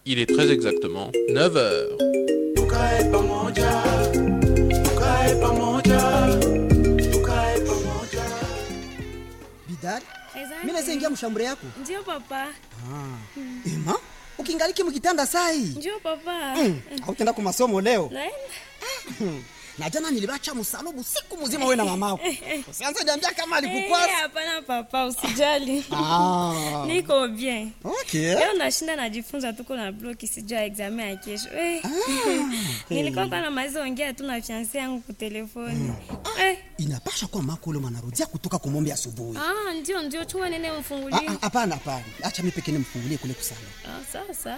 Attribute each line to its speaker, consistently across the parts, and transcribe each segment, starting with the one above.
Speaker 1: Il est très exactement 9h.
Speaker 2: Bidad, mimi naingia mshambure yako.
Speaker 3: Ndio papa.
Speaker 2: Ema, ukingaliki mkitanda sai.
Speaker 3: Ndio papa.
Speaker 2: Hautaenda kwa masomo leo?
Speaker 3: Naenda.
Speaker 2: Na jana nilibacha msalubu siku mzima wewe na mamako. Usianze niambia kama alikukwasa.
Speaker 3: Hapana papa, usijali. Niko bien.
Speaker 2: Okay.
Speaker 3: Leo nashinda najifunza tuko na bloki sijua examen ya kesho. Nilikuwa na maizo ongea tu na fiancé yangu kwa telefoni.
Speaker 2: Inapasha kwa mako leo manarudia kutoka kumombe asubuhi.
Speaker 3: Ndio chuma nene mfungulie.
Speaker 2: Hapana. Acha mimi pekee nimfungulie kule kusana.
Speaker 3: Sawa.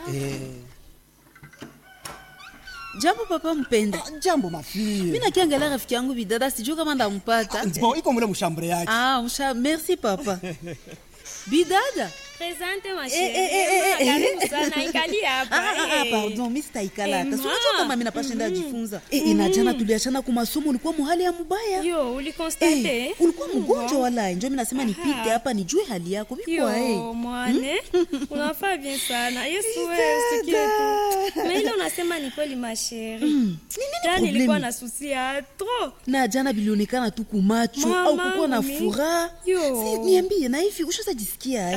Speaker 4: Jambo papa mpenda.
Speaker 2: Jambo mafie.
Speaker 4: Mimi nakiangalia rafiki yangu Bidada sijui kama ndampata.
Speaker 2: Ndio iko mule mshambure yake.
Speaker 4: Merci papa. Bidada.
Speaker 3: Presente ma chérie. Karibu sana ikali hapa.
Speaker 4: Pardon, mimi sitaikala hata. Sio kama mimi napashinda jifunza. Inajana tuliachana kwa masomo ulikuwa muhali ya mbaya.
Speaker 3: Yo, ulikonstate?
Speaker 4: Ulikuwa mgonjwa wala njoo mimi nasema nipite hapa nijue hali yako. Bikwa
Speaker 3: mwane. Unafaa bien sana. Yesu wewe usikie tu. Mais ile unasema ni kweli ma chérie. Jana nilikuwa na susi ya trop.
Speaker 4: Na jana bilionekana tu kumacho au kukuwa na furaha. Si niambie na hivi ushazajisikia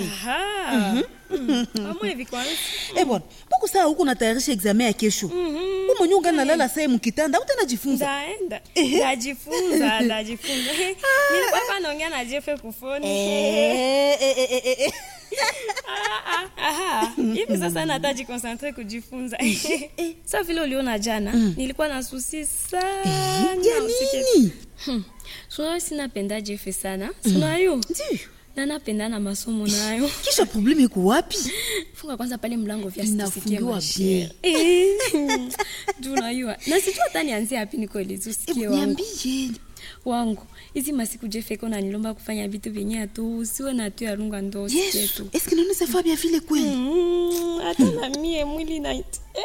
Speaker 3: Kama hivi kwanza.
Speaker 4: Bwana, poko saa huko natayarisha examen ya kesho. Wewe mwenyewe unalala sasa mkitanda, utajifunza.
Speaker 3: Ndajifunza. Nilikuwa hapa naongea na Jeff kufoni. Hivi sasa nataji concentrate kujifunza. Sasa vile uliona jana, nilikuwa na susi sana.
Speaker 4: Ya nini?
Speaker 3: Sio sinapenda Jeff sana. Sio
Speaker 4: Ndio.
Speaker 3: Na napenda na masomo nayo.
Speaker 4: Kisha problemi iko wapi?
Speaker 3: Funga kwanza pale mlango vya
Speaker 4: sisikie
Speaker 3: mashie. Tunayua. Na sijui hata nianzie wapi nikoeleza usikie wangu.
Speaker 4: Niambie.
Speaker 3: Wangu. Hizi masiku Jeffeko na nilomba kufanya vitu vyenye tu usiwe na tu ya runga ndo usikie tu.
Speaker 4: Est-ce que nous ne savons bien vile kweli?
Speaker 3: Hata na mie mwili na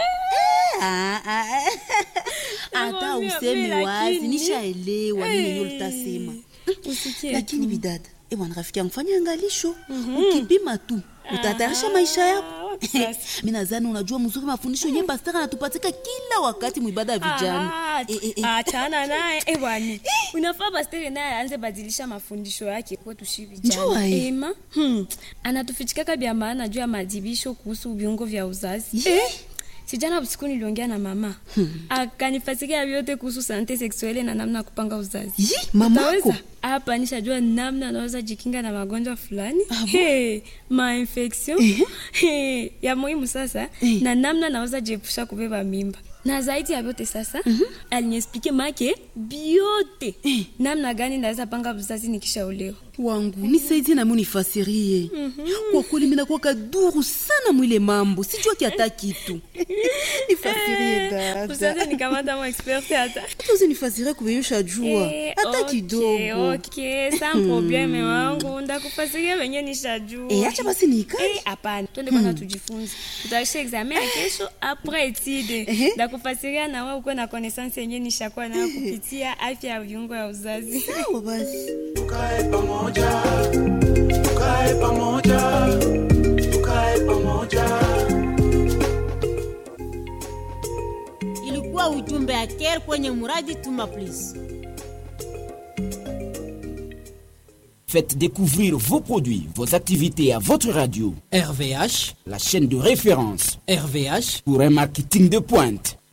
Speaker 4: Hata useme wazi nishaelewa nini ulitasema.
Speaker 3: Usikie.
Speaker 4: Lakini Bidada bwana rafiki yangu fanya angalisho. Ukipima tu utatayarisha maisha yako. Mimi nadhani unajua mzuri mafundisho yenyewe pastor anatupatika kila wakati muibada ya vijana.
Speaker 3: Achana naye bwana. Unafaa pastor naye aanze badilisha mafundisho yake kwetu shi vijana. Ema anatufichika bia maana juu ya madibisho kuhusu viungo vya uzazi. Sijana usiku niliongea na mama. Akanifasikia vyote kuhusu sante sexuelle na namna kupanga uzazi.
Speaker 4: Mamako
Speaker 3: hapa nishajua namna naweza jikinga na magonjwa fulani. Ma-infection. Ya muhimu sasa na namna naweza jiepusha kubeba mimba. Na zaidi ya vyote sasa aliniexplique make biote namna gani naweza panga uzazi nikishaolewa.
Speaker 4: Wangu nisaidie na mimi nifasirie. Kwa kweli mimi nakuwa kaduru sana mwile mambo. Sijua kiata kitu. Nifasirie dada.
Speaker 3: Usaze nikamata mo expert hata.
Speaker 4: Tuzi nifasirie kubeyusha jua. Hata kidogo.
Speaker 3: Okay, sans probleme wangu. Ndakufasiria wenye nishajua.
Speaker 4: Acha basi nikae.
Speaker 3: Hapana. Twende kwanza tujifunze. Tutaisha examen ya kesho après étude. Ndakufasiria na wewe uko na connaissance yenye nishakuwa nayo kupitia afya ya viungo ya uzazi.
Speaker 4: Sawa basi.
Speaker 5: Tukae pamoja.
Speaker 6: Ilikuwa ujumbe ya Care kwenye muradi Tuma Please.
Speaker 7: Faites découvrir vos produits, vos activités à votre radio.
Speaker 8: RVH,
Speaker 7: la chaîne de référence.
Speaker 8: RVH,
Speaker 7: pour un marketing de pointe.